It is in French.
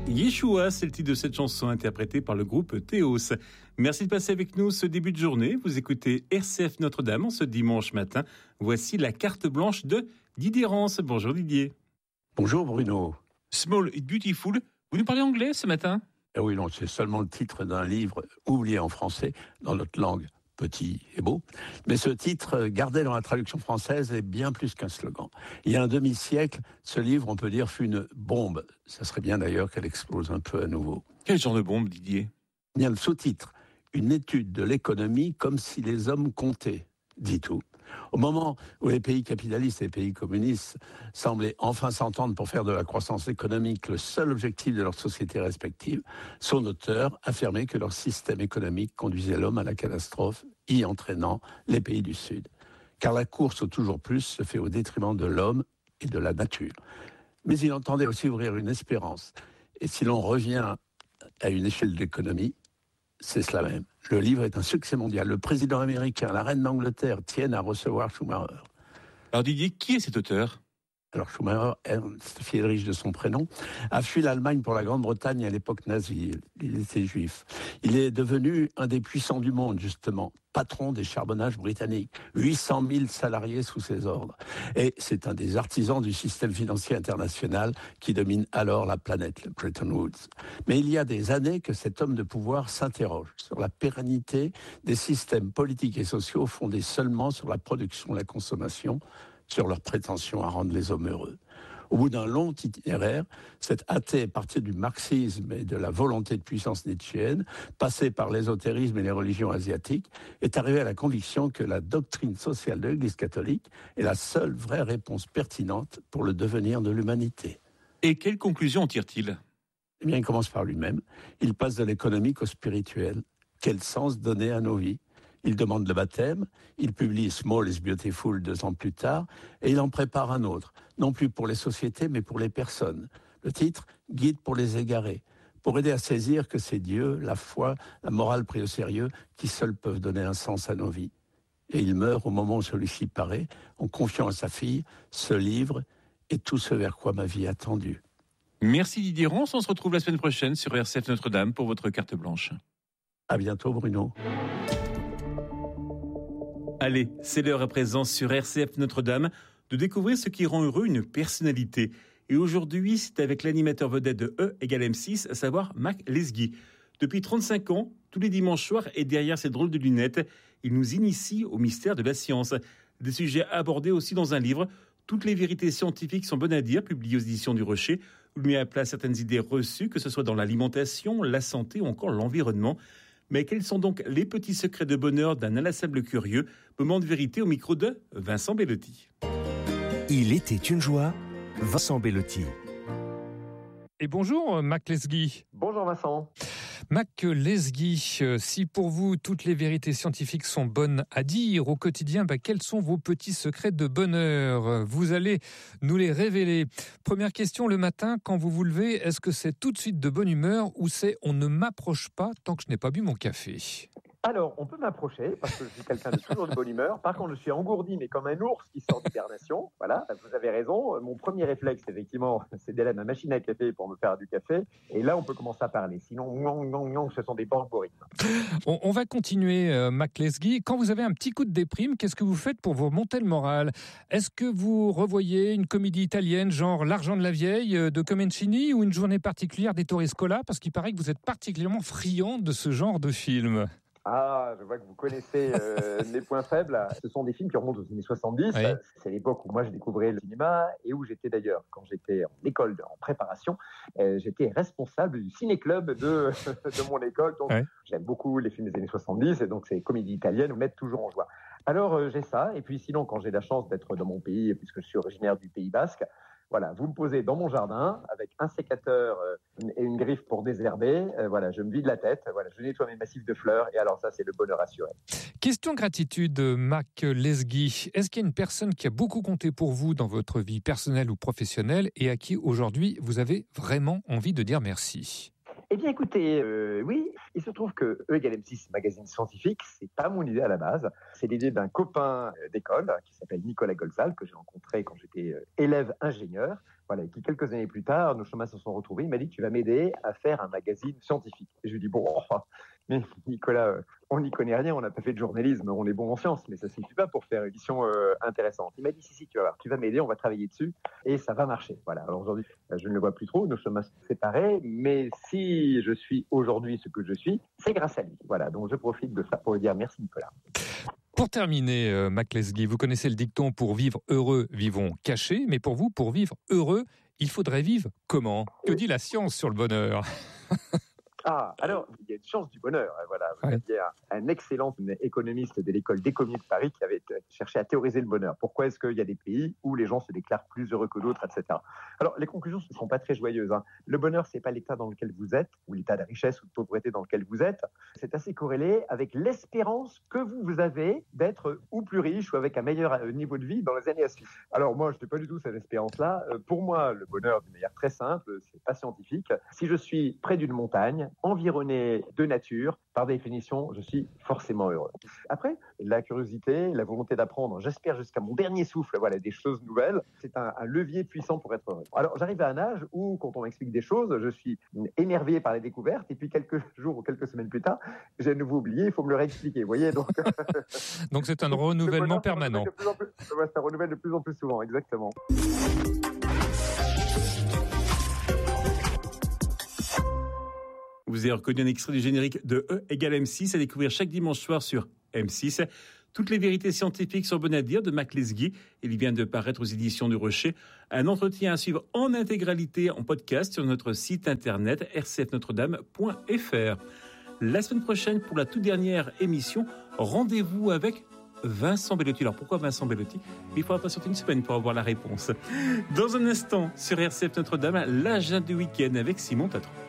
Yeshua, c'est le titre de cette chanson interprétée par le groupe Théos. Merci de passer avec nous ce début de journée. Vous écoutez RCF Notre-Dame en ce dimanche matin. Voici la carte blanche de Didier Rance. Bonjour Didier. Bonjour Bruno. Small and Beautiful. Vous nous parlez anglais ce matin ? Oui, non, c'est seulement le titre d'un livre oublié en français dans notre langue. Petit et beau. Mais ce titre, gardé dans la traduction française, est bien plus qu'un slogan. Il y a un demi-siècle, ce livre, on peut dire, fut une bombe. Ça serait bien d'ailleurs qu'elle explose un peu à nouveau. Quel genre de bombe, Didier ? Il y a le sous-titre, une étude de l'économie comme si les hommes comptaient, dit tout. Au moment où les pays capitalistes et les pays communistes semblaient enfin s'entendre pour faire de la croissance économique le seul objectif de leurs sociétés respectives, son auteur affirmait que leur système économique conduisait l'homme à la catastrophe, y entraînant les pays du Sud. Car la course au toujours plus se fait au détriment de l'homme et de la nature. Mais il entendait aussi ouvrir une espérance. Et si l'on revient à une échelle de l'économie, c'est cela même. Le livre est un succès mondial. Le président américain, la reine d'Angleterre tiennent à recevoir Schumacher. Alors Didier, qui est cet auteur ? Alors Schumacher, Ernst Friedrich de son prénom, a fui l'Allemagne pour la Grande-Bretagne à l'époque nazie. Il était juif. Il est devenu un des puissants du monde, justement, patron des charbonnages britanniques. 800 000 salariés sous ses ordres. Et c'est un des artisans du système financier international qui domine alors la planète, le Bretton Woods. Mais il y a des années que cet homme de pouvoir s'interroge sur la pérennité des systèmes politiques et sociaux fondés seulement sur la production et la consommation, sur leur prétention à rendre les hommes heureux. Au bout d'un long itinéraire, cet athée est parti du marxisme et de la volonté de puissance nietzschéenne, passé par l'ésotérisme et les religions asiatiques, est arrivé à la conviction que la doctrine sociale de l'Église catholique est la seule vraie réponse pertinente pour le devenir de l'humanité. Et quelle conclusion en tire-t-il ? Eh bien, il commence par lui-même. Il passe de l'économique au spirituel. Quel sens donner à nos vies ? Il demande le baptême, il publie Small is Beautiful 2 ans plus tard, et il en prépare un autre, non plus pour les sociétés, mais pour les personnes. Le titre, Guide pour les égarés, pour aider à saisir que c'est Dieu, la foi, la morale pris au sérieux, qui seuls peuvent donner un sens à nos vies. Et il meurt au moment où celui-ci paraît, en confiant à sa fille ce livre et tout ce vers quoi ma vie a tendu. Merci Didier Rance, on se retrouve la semaine prochaine sur RCF Notre-Dame pour votre carte blanche. À bientôt Bruno. Allez, c'est l'heure à présent sur RCF Notre-Dame de découvrir ce qui rend heureux une personnalité. Et aujourd'hui, c'est avec l'animateur vedette de E égale M6, à savoir Mac Lesguy. Depuis 35 ans, tous les dimanches soirs et derrière ses drôles de lunettes, il nous initie au mystère de la science. Des sujets abordés aussi dans un livre, Toutes les vérités scientifiques sont bonnes à dire, publié aux éditions du Rocher, où il met à plat certaines idées reçues, que ce soit dans l'alimentation, la santé ou encore l'environnement. Mais quels sont donc les petits secrets de bonheur d'un inlassable curieux ? Moment de vérité au micro de Vincent Bellotti. Il était une joie, Vincent Bellotti. Et bonjour Mac Lesguy. Bonjour Vincent. Mac Lesguy, si pour vous toutes les vérités scientifiques sont bonnes à dire au quotidien, quels sont vos petits secrets de bonheur ? Vous allez nous les révéler. Première question, le matin, quand vous vous levez, est-ce que c'est tout de suite de bonne humeur ou c'est on ne m'approche pas tant que je n'ai pas bu mon café ? Alors, on peut m'approcher parce que je suis quelqu'un de toujours de bonne humeur. Par contre, je suis engourdi, mais comme un ours qui sort d'hibernation. Voilà, vous avez raison. Mon premier réflexe, effectivement, c'est d'aller à ma machine à café pour me faire du café. Et là, on peut commencer à parler. Sinon, ce sont des algorithmes. On va continuer, Mac Lesguy. Quand vous avez un petit coup de déprime, qu'est-ce que vous faites pour vous remonter le moral ? Est-ce que vous revoyez une comédie italienne, genre L'argent de la vieille de Comencini, ou une journée particulière d'Ettore Scola ? Parce qu'il paraît que vous êtes particulièrement friand de ce genre de film. Ah, je vois que vous connaissez mes points faibles. Ce sont des films qui remontent aux années 70. Oui. C'est l'époque où moi je découvrais le cinéma et où j'étais d'ailleurs, quand j'étais en école, en préparation, j'étais responsable du ciné-club de mon école. Donc j'aime beaucoup les films des années 70 et donc ces comédies italiennes me mettent toujours en joie. Alors j'ai ça, et puis sinon quand j'ai la chance d'être dans mon pays, puisque je suis originaire du Pays Basque, voilà, vous me posez dans mon jardin avec un sécateur et une griffe pour désherber. Voilà, je me vide la tête. Voilà, je nettoie mes massifs de fleurs. Et alors ça, c'est le bonheur assuré. Question gratitude, Mac Lesguy. Est-ce qu'il y a une personne qui a beaucoup compté pour vous dans votre vie personnelle ou professionnelle et à qui aujourd'hui vous avez vraiment envie de dire merci ? Eh bien, écoutez, oui, il se trouve que E égale M6, magazine scientifique, c'est pas mon idée à la base. C'est l'idée d'un copain d'école qui s'appelle Nicolas Golzal, que j'ai rencontré quand j'étais élève ingénieur. Voilà, et puis quelques années plus tard, nos chemins se sont retrouvés. Il m'a dit, tu vas m'aider à faire un magazine scientifique. Et je lui ai dit, bon, mais Nicolas, on n'y connaît rien, on n'a pas fait de journalisme, on est bon en sciences, mais ça ne suffit pas pour faire une édition intéressante. Il m'a dit, si, tu vas voir, tu vas m'aider, on va travailler dessus, et ça va marcher. Voilà, alors aujourd'hui, je ne le vois plus trop, nos chemins sont séparés, mais si je suis aujourd'hui ce que je suis, c'est grâce à lui. Voilà, donc je profite de ça pour lui dire merci Nicolas. Pour terminer, Mac Lesguy, vous connaissez le dicton « Pour vivre heureux, vivons cachés », mais pour vous, pour vivre heureux, il faudrait vivre comment ? Que dit la science sur le bonheur ? Alors, il y a une chance du bonheur. Voilà, vous aviez un excellent économiste de l'école d'économie de Paris qui avait cherché à théoriser le bonheur. Pourquoi est-ce qu'il y a des pays où les gens se déclarent plus heureux que d'autres, etc. Alors, les conclusions ne sont pas très joyeuses. Le bonheur, c'est pas l'état dans lequel vous êtes, ou l'état de richesse ou de pauvreté dans lequel vous êtes. C'est assez corrélé avec l'espérance que vous avez d'être ou plus riche ou avec un meilleur niveau de vie dans les années à suivre. Alors, moi, je n'ai pas du tout cette espérance-là. Pour moi, le bonheur, d'une manière très simple, c'est pas scientifique. Si je suis près d'une montagne, environné de nature, par définition, je suis forcément heureux. Après, la curiosité, la volonté d'apprendre, j'espère jusqu'à mon dernier souffle, voilà, des choses nouvelles, c'est un levier puissant pour être heureux. Alors, j'arrive à un âge où, quand on m'explique des choses, je suis émerveillé par les découvertes, et puis quelques jours ou quelques semaines plus tard, j'ai à nouveau oublié, il faut me le réexpliquer, vous voyez, donc... Donc c'est un renouvellement permanent. Ça renouvelle de plus en plus souvent, exactement. Vous avez reconnu un extrait du générique de E égale M6 à découvrir chaque dimanche soir sur M6. Toutes les vérités scientifiques sur Bonne à dire de Mac Lesguy. Il vient de paraître aux éditions du Rocher. Un entretien à suivre en intégralité en podcast sur notre site internet rcfnotredame.fr. La semaine prochaine, pour la toute dernière émission, rendez-vous avec Vincent Bellotti. Alors pourquoi Vincent Bellotti ? Il faudra patienter une semaine pour avoir la réponse. Dans un instant, sur RCF Notre-Dame, l'agenda du week-end avec Simon Tatron.